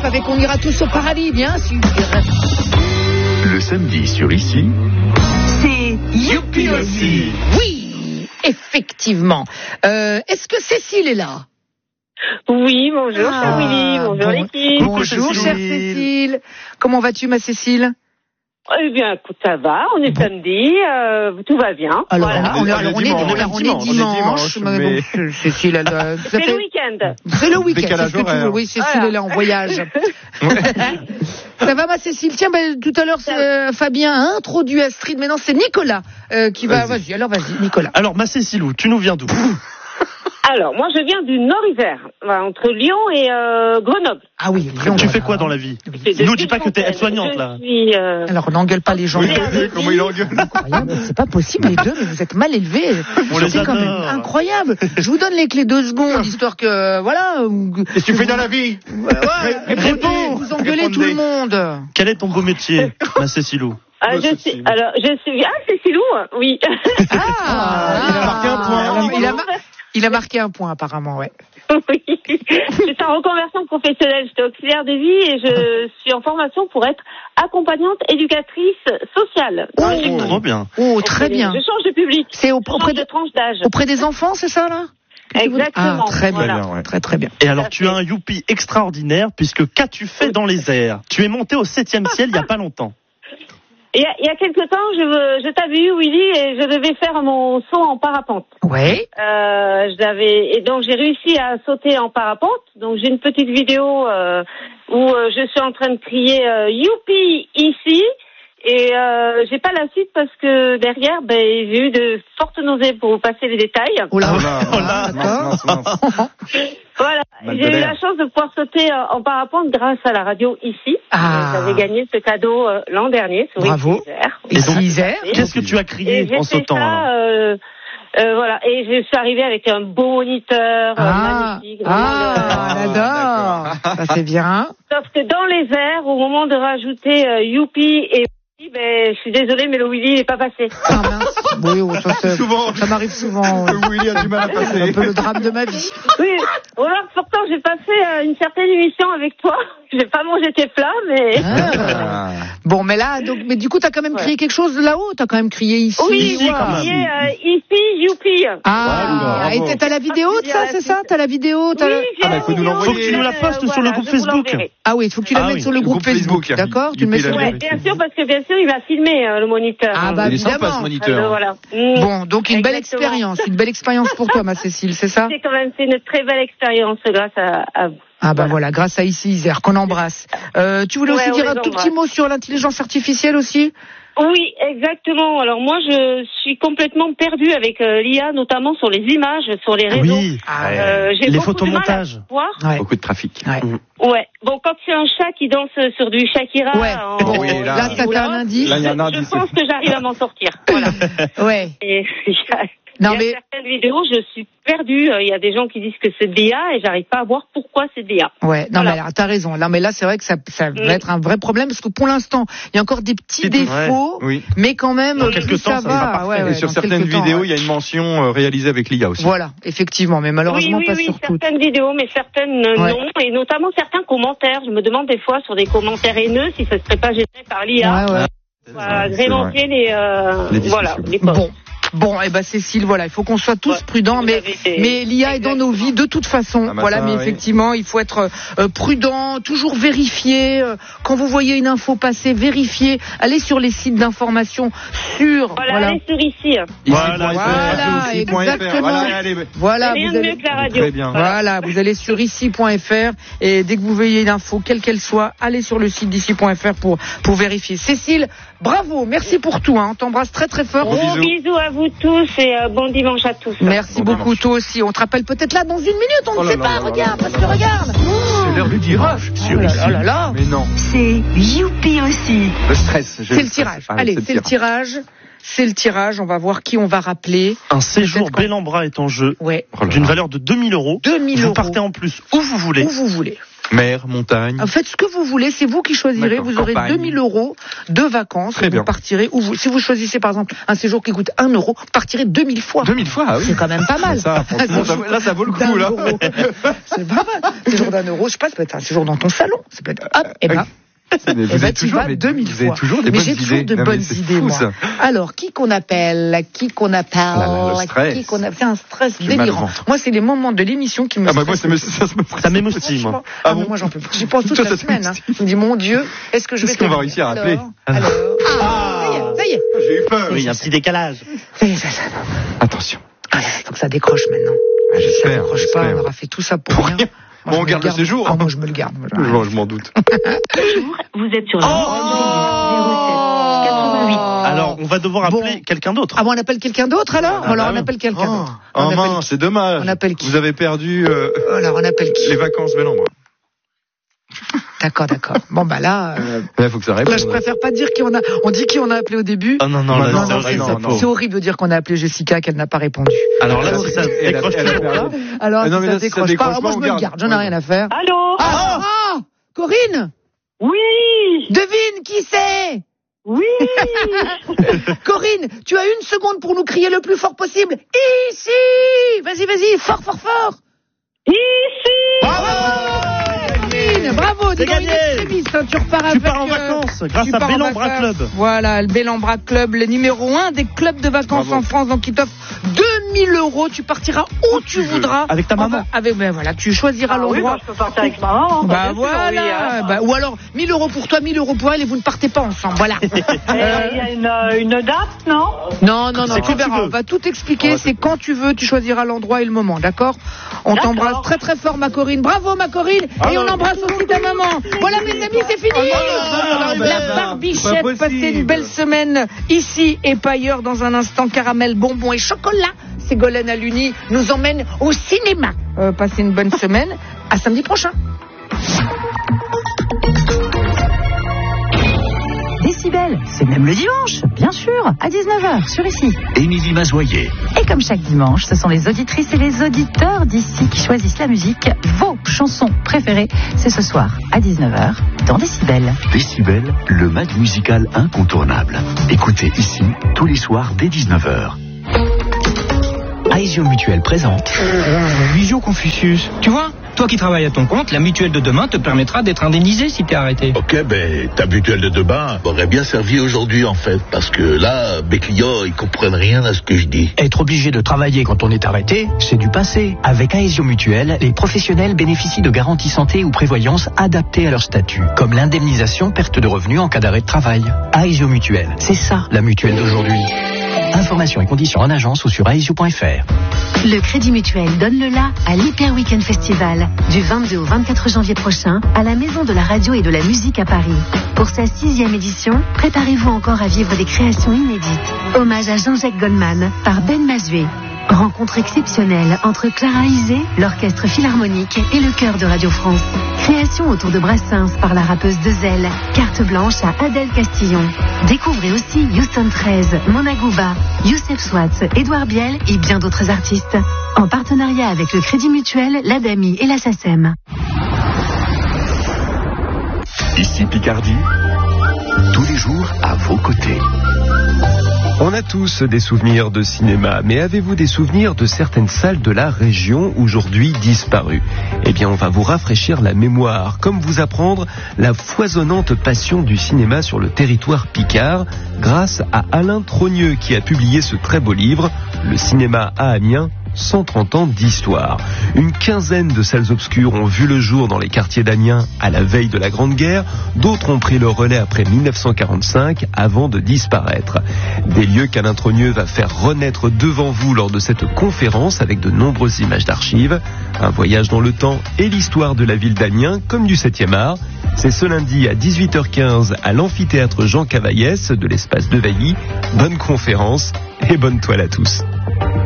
avec On ira tous au paradis, bien sûr. Le samedi sur Ici, C'est Youpi aussi. Oui, effectivement. Est-ce que Cécile est là? Oui, bonjour, cher Willy, bonjour l'équipe. Bonjour, chère Cécile. Comment vas-tu, ma Cécile? Eh bien, écoute, ça va, on est samedi, tout va bien. Alors, voilà. on est dimanche. Mais bon, Cécile, C'est le week-end. C'est le week-end, Décalage c'est ce que tu horaire. veux. Oui, Cécile, Voilà. elle est en voyage. Ça va, ma Cécile? Tiens, tout à l'heure, Fabien a introduit Astrid. Maintenant, c'est Nicolas qui va... Vas-y, Nicolas. Alors, ma Cécilou, tu nous viens d'où? Alors, moi, je viens du Nord-Isère, voilà, entre Lyon et Grenoble. Ah oui, Tu fais quoi dans la vie? C'est Nous, de dis pas que t'es Fontaine. aide-soignante, là. Je suis, Alors, n'engueule pas les gens. Oui, comment il engueule. Incroyable, c'est pas possible les deux, mais vous êtes mal élevés. On les C'est quand même adore. incroyable. Je vous donne les clés 2 secondes, histoire que voilà. Qu'est-ce que tu fais dans la vie? Réponds, vous engueulez tout le monde. Quel est ton beau métier, ma Cécilou? je suis, Cécilou, oui. Ah, il a marqué un point. Il a marqué un point apparemment, ouais. Oui. Je suis en reconversion professionnelle. J'étais auxiliaire de vie et je suis en formation pour être accompagnante éducatrice sociale. Dans les écoles. Trop bien. Oh, très bien. Je change de public. C'est Je auprès change de de tranche d'âge. auprès des enfants, c'est ça là? Exactement. Ah, très bien, Voilà. ouais. très très bien. Et alors, tu as un youpi extraordinaire, puisque qu'as-tu fait dans les airs? Tu es monté au 7e ciel il y a pas longtemps. Il y a quelque temps, je t'avais eu, Willy, et je devais faire mon saut en parapente. Ouais. Et donc j'ai réussi à sauter en parapente. Donc j'ai une petite vidéo où je suis en train de crier youpi ici. Et j'ai pas la suite parce que derrière, j'ai eu de fortes nausées pour vous passer les détails. Oh là, Mince. Voilà. Mal de J'ai eu l'air. la chance de pouvoir sauter en parapente grâce à la radio ici. Ah. J'avais gagné ce cadeau l'an dernier. Sur Bravo. Isère. Et donc, Isère. Qu'est-ce que tu as Et crié j'ai en fait sautant? alors ça, voilà. Et je suis arrivée avec un beau moniteur magnifique. Vraiment, On adore. Ça c'est bien. Sauf que dans les airs, au moment de rajouter youpi et Willy, je suis désolée, mais le Willy n'est pas passé. Ah mince. Oui, Souvent. ça m'arrive souvent. Oui. Willy a du mal à C'est passer. un peu le drame de ma vie. Oui, remarque, pourtant j'ai passé une certaine émission avec toi. Je vais pas manger tes plats, mais... Ah. Bon, mais là, mais du coup, t'as quand même crié quelque chose là-haut. T'as quand même crié ici. Oui, j'ai quoi. crié ici, youpi. Ah, et t'as la vidéo de ça, c'est ça? T'as la vidéo? Oui, j'ai la faut nous vidéo, l'envoyer. Faut que tu nous la postes sur le groupe je vous Facebook. l'enverrai. Ah oui, il faut que tu la Ah mettes oui, sur le le groupe groupe Facebook. Facebook. D'accord? Tu le mets Youpi, sur la Ouais, bien sûr, parce que bien sûr, il m'a filmé, le moniteur. Ah bah Il est sympa, ce évidemment. moniteur. Voilà. Bon, donc une belle Exactement. expérience pour toi, ma Cécile, c'est ça? C'est une très belle expérience grâce à vous. Ah bah voilà, grâce à Ici Isère, qu'on embrasse. Tu voulais aussi Ouais, dire on un les tout petit embrasse. mot sur l'intelligence artificielle aussi? Oui, exactement. Alors moi, je suis complètement perdue avec l'IA, notamment sur les images, sur les réseaux. Oui. J'ai Les beaucoup de mal à photomontages. voir. Ouais. Beaucoup de trafic. Ouais. Bon, quand c'est un chat qui danse sur du Shakira, Ouais. en- Oui, Là, ça t'a un indice. Là, il y a un je indice. pense que j'arrive à m'en sortir. Voilà. Ouais. Et Non, il y mais- a certaines vidéos, je suis perdue. Il y a des gens qui disent que c'est de l'IA et j'arrive pas à voir pourquoi c'est de l'IA. Ouais, non Voilà. mais alors, t'as raison. Non mais là c'est vrai que ça va être un vrai problème parce que pour l'instant il y a encore des petits défauts, Oui. mais quand même Dans quelques temps, ça ça sera va. parfait. Ouais, Et sur dans certaines quelques temps, vidéos, ouais. il y a une mention réalisée avec l'IA aussi. Voilà, effectivement, mais malheureusement oui, pas sur toutes. certaines vidéos, mais certaines Ouais. non, et notamment certains commentaires. Je me demande des fois sur des commentaires haineux si ça serait pas généré par l'IA. Ouais, ouais. Pour agrémenter les discussions. voilà, les posts. Bon, et ben Cécile, voilà, il faut qu'on soit tous prudents, mais l'IA est dans nos vies de toute façon. Ah bah voilà, ça, mais oui. effectivement, il faut être prudent, toujours vérifier. Quand vous voyez une info passer, vérifiez. Allez sur les sites d'information sûrs. Voilà, allez sur ici. Voilà, exactement. Voilà, Rien vous de allez... mieux que la radio. Très bien. Voilà, vous allez sur ici.fr et dès que vous voyez une info, quelle qu'elle soit, allez sur le site d'ici.fr pour vérifier. Cécile, bravo, merci pour tout. On t'embrasse très très fort. Gros Gros bisous à vous tous et bon dimanche à tous. Merci Bon beaucoup, dimanche. toi aussi. On te rappelle peut-être là dans une minute, on Oh ne là sait là pas. là là Regarde, là parce que regarde. C'est l'heure du tirage sur ici. Oh là là. Mais non. C'est youpi aussi. Le stress. C'est le tirage. Allez, c'est le tirage. C'est le tirage. On va voir qui on va rappeler. Un séjour Peut-être Bellambra est en jeu Ouais. d'une valeur de 2 000 euros. 2 000 Vous euros. partez en plus où vous voulez. Où vous voulez. Mer, montagne. Faites ce que vous voulez, c'est vous qui choisirez. D'accord, Vous aurez campagne. 2 000 € de vacances. Très bien. Vous partirez, si vous choisissez par exemple un séjour qui coûte 1 €, vous partirez 2000 fois. 2000 fois, ah oui. C'est quand même pas mal. Ça, franchement, là, ça vaut le coup, là. C'est pas mal. Séjour d'1 €, je sais pas, ça peut être un séjour dans ton salon. Ça peut être, hop, et ben. Vous avez toujours, tu vas 2000 vous avez fois. toujours des mais bonnes j'ai idées. toujours de Non, mais bonnes c'est idées, fou, moi. ça. Alors, qui qu'on appelle Le stress. C'est un stress J'ai mal au délirant. ventre. Moi, c'est les moments de l'émission qui me Ah bah moi, stressent. Ça m'émoustille, moi. Ah mais bon. moi, j'en peux plus. J'y pense toute Toi, la ça te semaine. Hein. m'émoustille. Je me dis, mon Dieu, est-ce que je vais Est-ce qu'on va terminer réussir à appeler Alors. Ça y est. J'ai eu peur. Oui, un petit décalage. Ça y est, ça. Attention. Ah, faut que ça décroche maintenant. Ah, Si ça j'espère. décroche pas, on aura fait tout ça pour rien. Moi, Bon, on je me garde le séjour. Ah, moi, je me le garde. Je m'en doute. Vous êtes sur la 07 88. Alors, on va devoir appeler Bon. quelqu'un d'autre. Ah bon, on appelle quelqu'un d'autre alors Ah, Alors bah on oui. appelle quelqu'un d'autre. Oh On appelle mince, qui c'est dommage. On appelle qui Vous avez perdu Alors on appelle qui les vacances Bel-Ambre. D'accord. Bon bah là, Il faut que ça réponde. là je préfère pas dire qui on a. On dit qui on a appelé au début. Ah non, là, Non, c'est non, horrible. non. C'est horrible de dire qu'on a appelé Jessica qu'elle n'a pas répondu. Alors là, si ça Elle a- décroche elle a toujours pas. perdu. Alors Ah non, si mais ça là, si ça décroche décroche pas, moi pas, je on me le garde. garde, j'en ai rien à faire. Allô? Ah, Corinne, Oui! devine qui c'est. Oui! Corinne, tu as 1 seconde pour nous crier le plus fort possible. Ici. Vas-y, fort. Ici! Corinne, bravo, C'est dis donc, gagné. in extremis, hein, tu repars Tu avec, pars en vacances grâce tu à pars en Bellambra vacances. Club. Voilà, le Bellambra Club, le numéro 1 des clubs de vacances Bravo. en France, donc qui t'offre 2000 €. Tu partiras où tu voudras. Avec ta maman. Ben voilà, tu choisiras Oui, l'endroit. je peux partir avec maman. Bah bien sûr, voilà, oui, hein. bah, ou alors 1000 € pour toi, 1000 € pour elle et vous ne partez pas ensemble, voilà. Il y a une date, non? Non, C'est tu quand tu verras, veux. on va tout expliquer, c'est quand tu veux, tu choisiras l'endroit et le moment, d'accord? On D'accord. t'embrasse très très fort ma Corinne, bravo ma Corinne, et on embrasse aussi ta maman. Voilà mes amis, c'est fini. La barbichette, passez une belle semaine ici et pas ailleurs. Dans un instant, caramel, bonbons et chocolat. Ségolène Aluni nous emmène au cinéma. Passez une bonne semaine, à samedi prochain. Décibel, c'est même le dimanche, bien sûr, à 19h, sur ici. Émilie Mazoyer. Et comme chaque dimanche, ce sont les auditrices et les auditeurs d'ici qui choisissent la musique. Vos chansons préférées, c'est ce soir, à 19h, dans Décibel. Décibel, le mag musical incontournable. Écoutez ici, tous les soirs dès 19h. Aesio Mutuel présente. Visio Confucius. Tu vois, toi qui travailles à ton compte, la mutuelle de demain te permettra d'être indemnisé si t'es arrêté. Ok, ben, ta mutuelle de demain m'aurait bien servi aujourd'hui, en fait, parce que là, mes clients, ils comprennent rien à ce que je dis. Être obligé de travailler quand on est arrêté, c'est du passé. Avec Aesio Mutuel, les professionnels bénéficient de garanties santé ou prévoyance adaptées à leur statut, comme l'indemnisation perte de revenus en cas d'arrêt de travail. Aesio Mutuel, c'est ça la mutuelle d'aujourd'hui. Informations et conditions en agence ou sur aesio.fr. Le Crédit Mutuel donne le la à l'Hyper Weekend Festival du 22 au 24 janvier prochain à la Maison de la Radio et de la Musique à Paris. Pour sa 6e édition, préparez-vous encore à vivre des créations inédites. Hommage à Jean-Jacques Goldman par Ben Mazué. Rencontre exceptionnelle entre Clara Isé, l'Orchestre Philharmonique et le Chœur de Radio France. Création autour de Brassens par la rappeuse Dezel. Carte blanche à Adèle Castillon. Découvrez aussi Houston 13, Mona Gouba, Youssef Swatz, Édouard Biel et bien d'autres artistes. En partenariat avec le Crédit Mutuel, l'ADAMI et la SACEM. Ici Picardie, tous les jours à vos côtés. On a tous des souvenirs de cinéma, mais avez-vous des souvenirs de certaines salles de la région aujourd'hui disparues? Eh bien, on va vous rafraîchir la mémoire, comme vous apprendre la foisonnante passion du cinéma sur le territoire picard, grâce à Alain Trogneux qui a publié ce très beau livre, Le cinéma à Amiens, 130 ans d'histoire. Une quinzaine de salles obscures ont vu le jour dans les quartiers d'Amiens à la veille de la Grande Guerre. D'autres ont pris le relais après 1945 avant de disparaître. Des lieux qu'Alain Trogneux va faire renaître devant vous lors de cette conférence avec de nombreuses images d'archives. Un voyage dans le temps et l'histoire de la ville d'Amiens comme du 7e art. C'est ce lundi à 18h15 à l'amphithéâtre Jean Cavaillès de l'espace de Vailly. Bonne conférence et bonne toile à tous.